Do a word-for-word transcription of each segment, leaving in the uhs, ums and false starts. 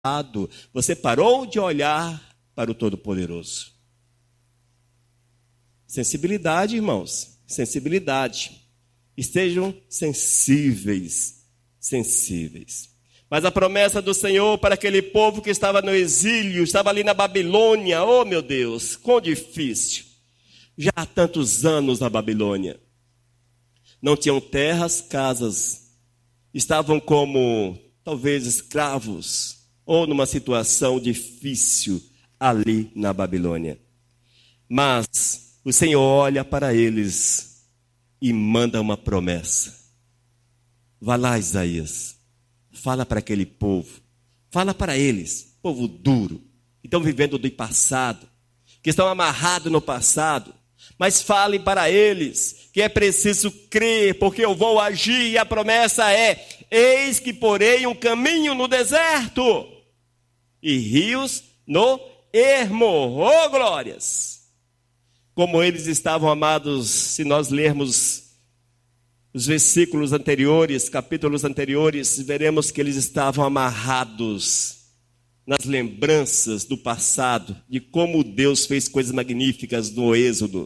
lado. Você parou de olhar para o Todo-Poderoso. Sensibilidade, irmãos, sensibilidade. Estejam sensíveis, sensíveis. Mas a promessa do Senhor para aquele povo que estava no exílio, estava ali na Babilônia, oh meu Deus, quão difícil. Já há tantos anos na Babilônia. Não tinham terras, casas. Estavam como, talvez, escravos, ou numa situação difícil ali na Babilônia. Mas o Senhor olha para eles e manda uma promessa. Vá lá, Isaías, fala para aquele povo, fala para eles, povo duro, que estão vivendo do passado, que estão amarrados no passado, mas fale para eles que é preciso crer, porque eu vou agir, e a promessa é: eis que porei um caminho no deserto e rios no ermo. Oh, glórias! Como eles estavam, amados, se nós lermos os versículos anteriores, capítulos anteriores, veremos que eles estavam amarrados nas lembranças do passado, de como Deus fez coisas magníficas no Êxodo.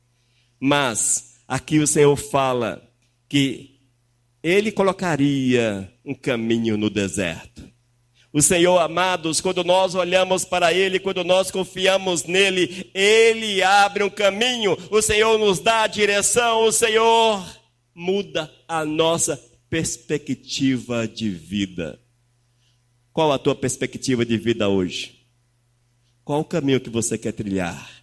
Mas aqui o Senhor fala que Ele colocaria um caminho no deserto. O Senhor, amados, quando nós olhamos para Ele, quando nós confiamos nele, Ele abre um caminho, o Senhor nos dá a direção, o Senhor muda a nossa perspectiva de vida. Qual a tua perspectiva de vida hoje? Qual o caminho que você quer trilhar?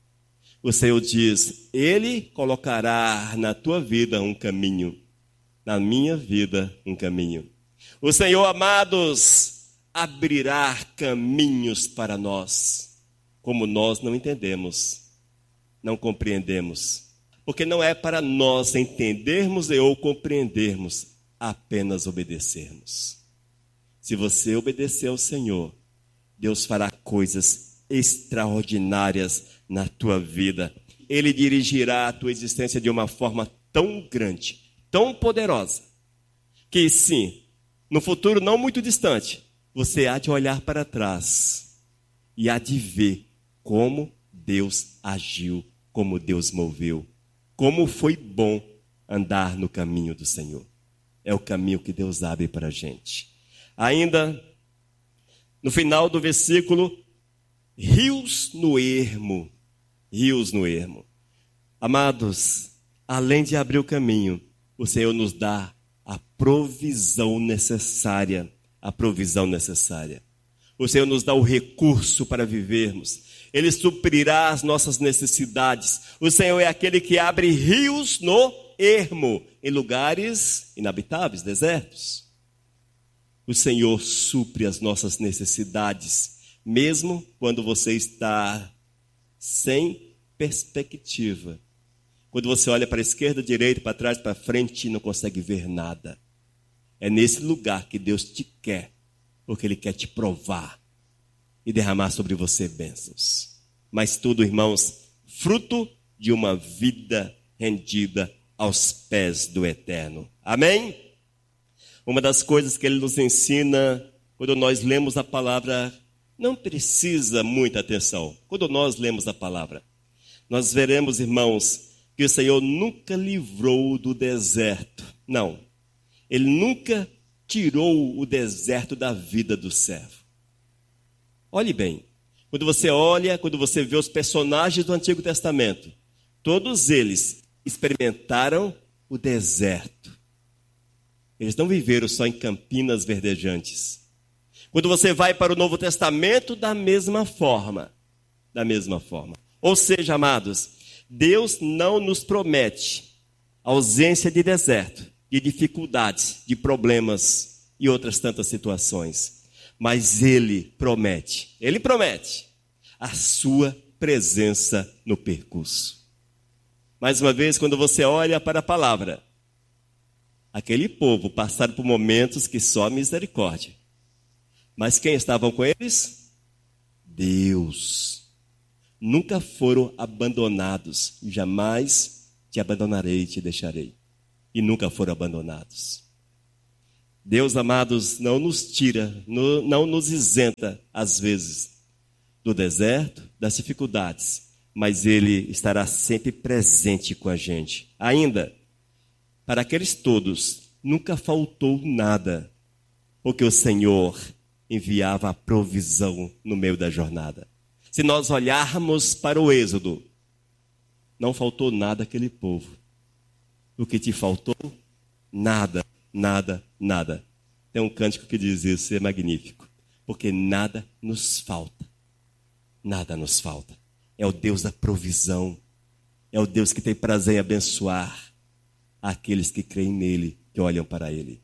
O Senhor diz: Ele colocará na tua vida um caminho, na minha vida um caminho. O Senhor, amados, abrirá caminhos para nós, como nós não entendemos, não compreendemos. Porque não é para nós entendermos ou compreendermos, apenas obedecermos. Se você obedecer ao Senhor, Deus fará coisas extraordinárias na tua vida. Ele dirigirá a tua existência de uma forma tão grande, tão poderosa, que sim, no futuro não muito distante, você há de olhar para trás e há de ver como Deus agiu, como Deus moveu, como foi bom andar no caminho do Senhor. É o caminho que Deus abre para a gente. Ainda, no final do versículo, rios no ermo, rios no ermo. Amados, além de abrir o caminho, o Senhor nos dá a provisão necessária, a provisão necessária. O Senhor nos dá o recurso para vivermos. Ele suprirá as nossas necessidades. O Senhor é aquele que abre rios no ermo, em lugares inabitáveis, desertos. O Senhor supre as nossas necessidades, mesmo quando você está sem perspectiva. Quando você olha para a esquerda, direita, para trás, para frente e não consegue ver nada. É nesse lugar que Deus te quer, porque Ele quer te provar e derramar sobre você bênçãos. Mas tudo, irmãos, fruto de uma vida rendida aos pés do Eterno. Amém? Uma das coisas que Ele nos ensina, quando nós lemos a palavra, não precisa muita atenção. Quando nós lemos a palavra, nós veremos, irmãos, que o Senhor nunca livrou do deserto. Não. Ele nunca tirou o deserto da vida do servo. Olhe bem, quando você olha, quando você vê os personagens do Antigo Testamento, todos eles experimentaram o deserto. Eles não viveram só em campinas verdejantes. Quando você vai para o Novo Testamento, da mesma forma, da mesma forma. Ou seja, amados, Deus não nos promete ausência de deserto, de dificuldades, de problemas e outras tantas situações. Mas Ele promete, Ele promete a sua presença no percurso. Mais uma vez, quando você olha para a palavra, aquele povo passaram por momentos que só misericórdia. Mas quem estavam com eles? Deus. Nunca foram abandonados. Jamais te abandonarei e te deixarei. E nunca foram abandonados. Deus, amados, não nos tira, não nos isenta, às vezes, do deserto, das dificuldades, mas Ele estará sempre presente com a gente. Ainda, para aqueles todos, nunca faltou nada, porque o Senhor enviava a provisão no meio da jornada. Se nós olharmos para o Êxodo, não faltou nada àquele povo. O que te faltou? Nada, nada, nada. Tem um cântico que diz isso, é magnífico. Porque nada nos falta. Nada nos falta. É o Deus da provisão. É o Deus que tem prazer em abençoar aqueles que creem nele, que olham para ele.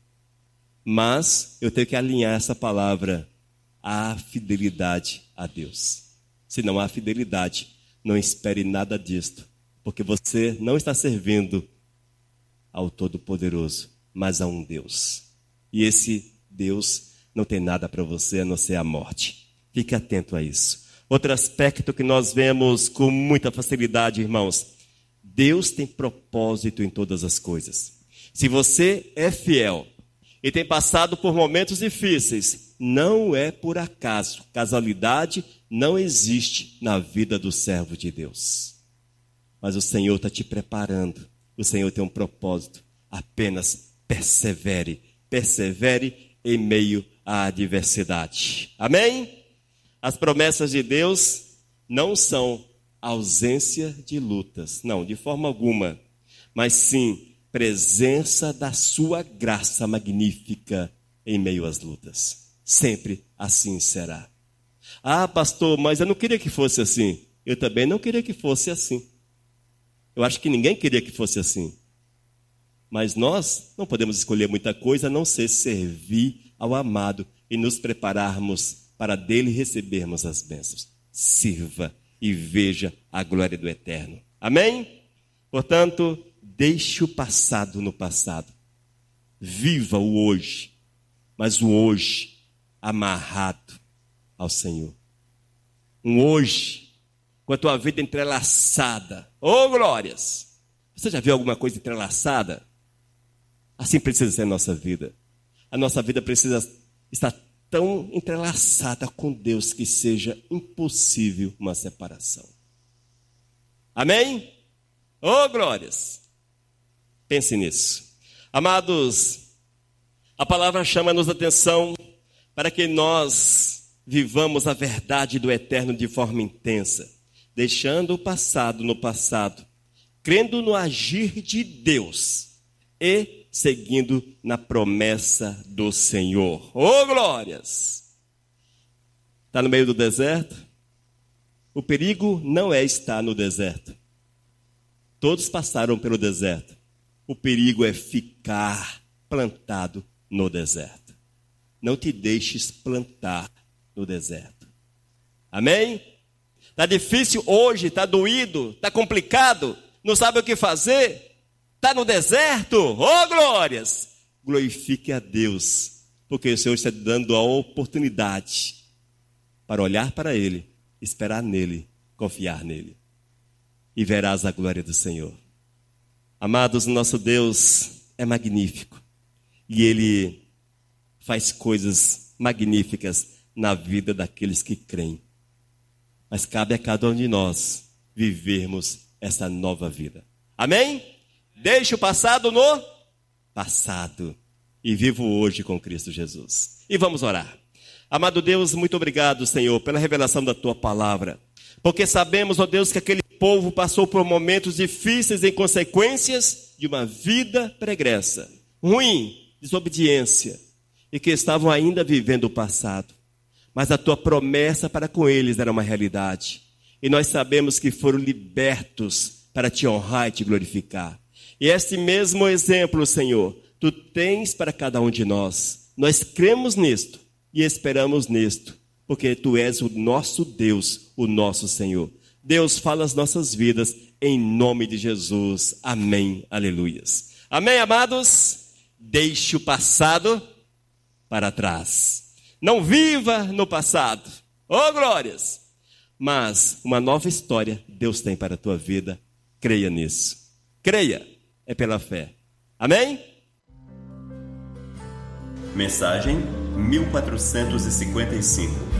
Mas eu tenho que alinhar essa palavra à fidelidade a Deus. Se não há fidelidade, não espere nada disto, porque você não está servindo ao Todo-Poderoso, mas a um Deus. E esse Deus não tem nada para você a não ser a morte. Fique atento a isso. Outro aspecto que nós vemos com muita facilidade, irmãos, Deus tem propósito em todas as coisas. Se você é fiel e tem passado por momentos difíceis, não é por acaso. Casualidade não existe na vida do servo de Deus. Mas o Senhor está te preparando. O Senhor tem um propósito. Apenas persevere. Persevere em meio à adversidade. Amém? As promessas de Deus não são ausência de lutas. Não, de forma alguma. Mas sim, presença da sua graça magnífica em meio às lutas. Sempre assim será. Ah, pastor, mas eu não queria que fosse assim. Eu também não queria que fosse assim. Eu acho que ninguém queria que fosse assim. Mas nós não podemos escolher muita coisa a não ser servir ao amado e nos prepararmos para dele recebermos as bênçãos. Sirva e veja a glória do Eterno. Amém? Portanto, deixe o passado no passado. Viva o hoje, mas o hoje amarrado ao Senhor. Um hoje com a tua vida entrelaçada. Oh, glórias! Você já viu alguma coisa entrelaçada? Assim precisa ser a nossa vida. A nossa vida precisa estar tão entrelaçada com Deus que seja impossível uma separação. Amém? Oh, glórias! Pense nisso. Amados, a palavra chama-nos a atenção para que nós vivamos a verdade do Eterno de forma intensa, deixando o passado no passado, crendo no agir de Deus e seguindo na promessa do Senhor. Oh, glórias! Está no meio do deserto? O perigo não é estar no deserto. Todos passaram pelo deserto. O perigo é ficar plantado no deserto. Não te deixes plantar no deserto. Amém? Está difícil hoje, está doído, está complicado, não sabe o que fazer? Está no deserto? Oh, glórias! Glorifique a Deus, porque o Senhor está te dando a oportunidade para olhar para Ele, esperar nele, confiar nele. E verás a glória do Senhor. Amados, nosso Deus é magnífico. E Ele faz coisas magníficas na vida daqueles que creem. Mas cabe a cada um de nós vivermos essa nova vida. Amém? Deixe o passado no passado e vivo hoje com Cristo Jesus. E vamos orar. Amado Deus, muito obrigado, Senhor, pela revelação da Tua palavra. Porque sabemos, ó Deus, que aquele povo passou por momentos difíceis em consequências de uma vida pregressa, ruim, desobediência, e que estavam ainda vivendo o passado. Mas a Tua promessa para com eles era uma realidade. E nós sabemos que foram libertos para Te honrar e Te glorificar. E este mesmo exemplo, Senhor, Tu tens para cada um de nós. Nós cremos nisto e esperamos nisto, porque Tu és o nosso Deus, o nosso Senhor. Deus, fala as nossas vidas em nome de Jesus. Amém. Aleluias. Amém, amados? Deixe o passado para trás. Não viva no passado. Oh, glórias! Mas uma nova história Deus tem para a tua vida. Creia nisso. Creia. É pela fé. Amém? Mensagem mil quatrocentos e cinquenta e cinco.